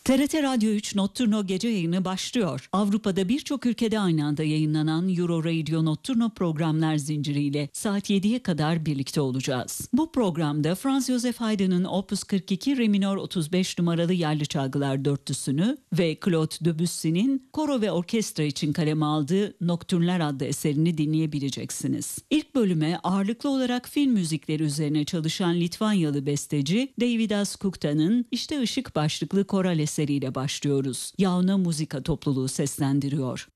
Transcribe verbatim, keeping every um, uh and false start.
T R T Radyo üç Notturno gece yayını başlıyor. Avrupa'da birçok ülkede aynı anda yayınlanan Euro Radio Notturno programlar zinciriyle saat yediye kadar birlikte olacağız. Bu programda Franz Joseph Haydn'ın Opus kırk iki Re minör otuz beş numaralı Yaylı Çalgılar dörtlüsünü ve Claude Debussy'nin koro ve orkestra için kaleme aldığı Nocturne'ler adlı eserini dinleyebileceksiniz. İlk bölüme ağırlıklı olarak film müzikleri üzerine çalışan Litvanyalı besteci Deividas Kukta'nın İşte Işık başlıklı koral eseriyle başlıyoruz. Jauna Muzika topluluğu seslendiriyor.